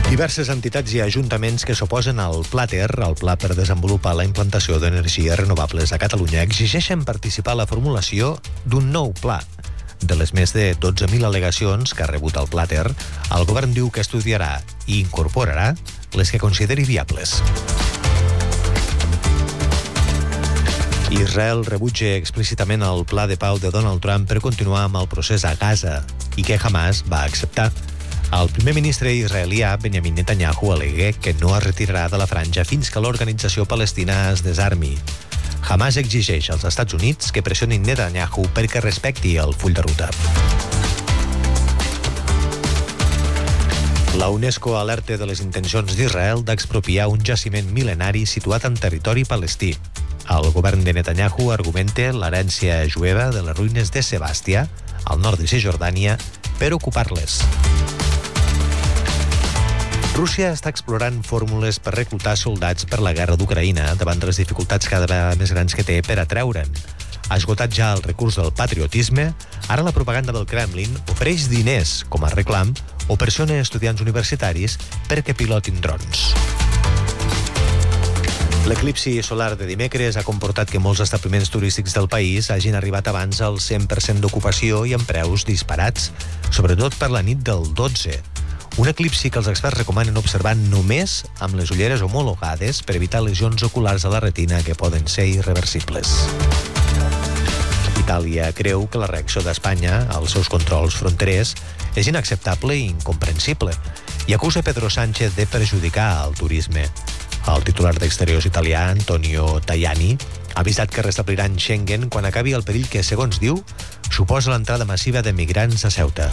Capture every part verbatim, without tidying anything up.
Diverses entitats i ajuntaments que s'oposen al Plater, el Pla per desenvolupar la implantació d'energies renovables a Catalunya, exigeixen participar a la formulació d'un nou pla. De les més de dotze mil al·legacions que ha rebut el Plater, el govern diu que estudiarà i incorporarà les que consideri viables. Israel rebutja explícitament el pla de pau de Donald Trump per continuar amb el procés a Gaza i que Hamas va acceptar. El primer ministre israelià, Benjamin Netanyahu, al·legué que no es retirarà de la franja fins que l'organització palestina es desarmi. Hamas exigeix als Estats Units que pressionin Netanyahu perquè respecti el full de ruta. La UNESCO alerta de les intencions d'Israel d'expropiar un jaciment mil·lenari situat en territori palestí. El govern de Netanyahu argumenta l'herència jueva de les ruïnes de Sebàstia, al nord de Cisjordània, per ocupar-les. Rússia està explorant fórmules per reclutar soldats per la guerra d'Ucraïna davant de les dificultats cada vegada més grans que té per atreure'n. Ha esgotat ja el recurs del patriotisme, ara la propaganda del Kremlin ofereix diners com a reclam o pressiona estudiants universitaris perquè pilotin drons. L'eclipsi solar de dimecres ha comportat que molts establiments turístics del país hagin arribat abans al cent per cent d'ocupació i amb preus disparats, sobretot per la nit del dotze. Un eclipsi que els experts recomanen observar només amb les ulleres homologades per evitar lesions oculars a la retina que poden ser irreversibles. Itàlia creu que la reacció d'Espanya als seus controls fronterers és inacceptable i incomprensible i acusa Pedro Sánchez de perjudicar el turisme. El titular d'Exteriors italià, Antonio Tajani, ha avisat que restabliran Schengen quan acabi el perill que, segons diu, suposa l'entrada massiva de migrants a Ceuta.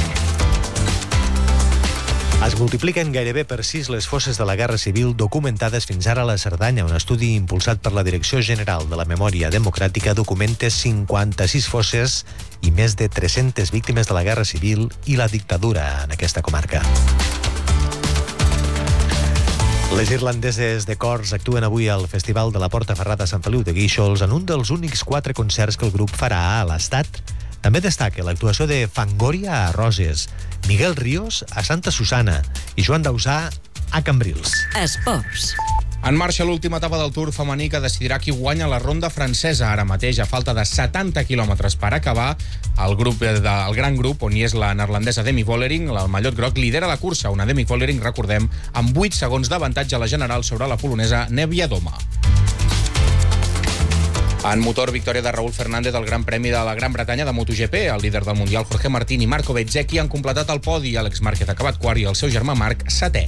Es multipliquen gairebé per sis les fosses de la Guerra Civil documentades fins ara a la Cerdanya. Un estudi impulsat per la Direcció General de la Memòria Democràtica documenta cinquanta-sis fosses i més de tres-centes víctimes de la Guerra Civil i la dictadura en aquesta comarca. Les irlandeses de Cors actuen avui al Festival de la Portaferrada a Sant Feliu de Guíxols en un dels únics quatre concerts que el grup farà a l'Estat. També destaca l'actuació de Fangoria a Roses, Miguel Ríos a Santa Susana i Joan Dausà a Cambrils. Esports. En marxa l'última etapa del Tour femení que decidirà qui guanya la ronda francesa. Ara mateix, a falta de setanta quilòmetres per acabar, el, grup de, el gran grup, on hi és la neerlandesa Demi Vollering, el mallot groc, lidera la cursa. Una Demi Vollering, recordem, amb vuit segons d'avantatge a la general sobre la polonesa Neviadoma. En motor, victòria de Raúl Fernández al Gran Premi de la Gran Bretanya de MotoGP. El líder del Mundial, Jorge Martín, i Marco Bezzecchi han completat el podi. Àlex Márquez ha acabat quart i el seu germà Marc, setè.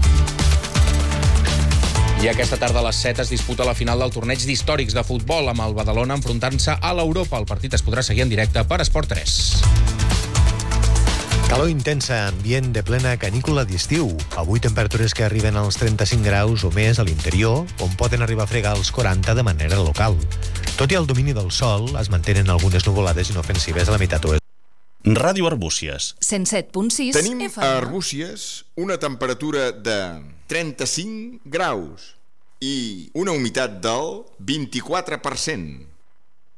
I aquesta tarda a les set es disputa la final del torneig d'històrics de futbol amb el Badalona enfrontant-se a l'Europa. El partit es podrà seguir en directe per Esport tres. Calor intensa, ambient de plena canícula d'estiu. Avui temperatures que arriben als trenta-cinc graus o més a l'interior, on poden arribar a fregar els quaranta de manera local. Tot i el domini del sol, es mantenen algunes nuvolades inofensives a la meitat oest. Ràdio Arbúcies. cent set punt sis Tenim F M. a Arbúcies una temperatura de trenta-cinc graus i una humitat del vint-i-quatre per cent.